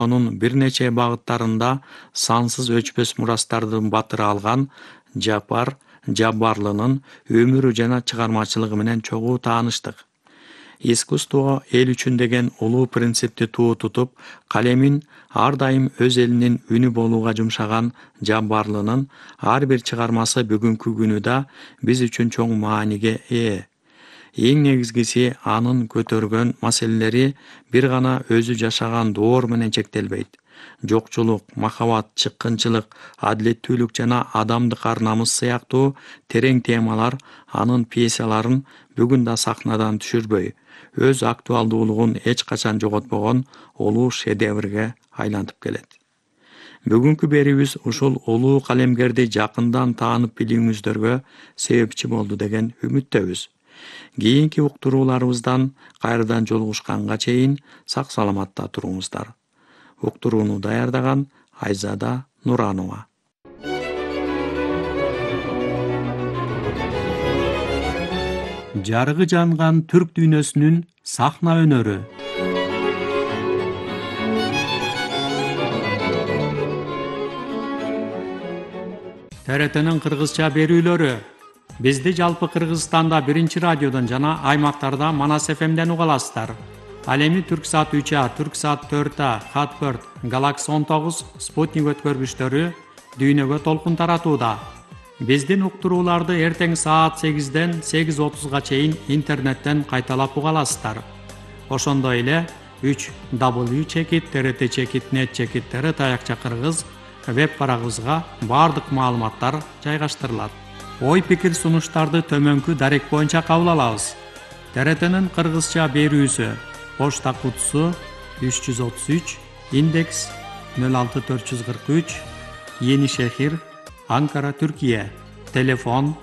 Onun bir нече багыттарында сансыз өчпөс мурастарды батыра алган Жапар Жаббарлынын өмүрү жана чыгармачылыгы менен чогуу тааныштык. Искусство эл үчүн деген улуу принципти туу тутуп, калемин ар дайым өз элинин үнү болууга жумшаган Жаббарлынын ар бир чыгармасы бүгүнкү күнү да биз үчүн чоң мааниге ээ. Эң негизгиси анын көтөргөн маселелери бир гана өзү жашаган доор менен чектелбейт. Жокчулук, махабат, чыккынчылык, адилеттүүлүк жана адамдык ар намыс сыяктуу терең темалар анын пьесаларын бүгүн да сахнадан түшүрбөй, өз актуалдуулугун эч качан жоготпогон улуу шедеврге айлантып келет. Бүгүнкү берүүбүз ушул улуу калемгерди жакындан таанып билүүңүздөргө себепчи болду деген үмүттөбүз. Кийинки уктурууларыбыздан кайрадан жолугушканга чейин сак саламатта туруңуздар. Уктурууну даярдаган Айзада Нуранова. Жарыгы жанган түрк дүйнөсүнүн сахна өнөрү. ТРТнын кыргызча берүүлөрү. Бизди жалпы Кыргызстанда 1-радиодон жана аймактарда Манас ФМден уга аласыздар. Ал эми Түрксат 3А, Түрксат 4А, Хатберт, Галакс 19, Спутник өткөргүчтөрү дүйнөгө толкун таратууда. Биздин уктурууларды эртең саат 8ден 8:30га чейин интернеттен кайталап уга аласыздар. Ошондой эле 3w.trt.net таякча кыргыз веб барагыбызга бардык маалыматтар жайгаштырылат. Ой-пикир сунуштарды төмөнкү дарек боюнча кабыл алабыз. ТРТнын кыргызча берүүсү почта кутусу 333, индекс 06443, Yeni Şehir, Ankara, Türkiye. Telefon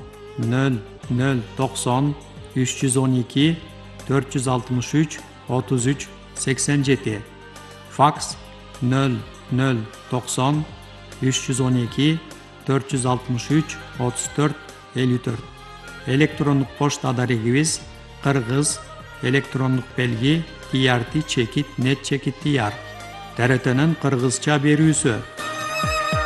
0090 312 463 33 87. Faks 0090 312 463 34 54. Elektronik poçta adarigimiz Kırgız elektronik belgi trt.net.tr. TRT'nin Kırgızça berүүsü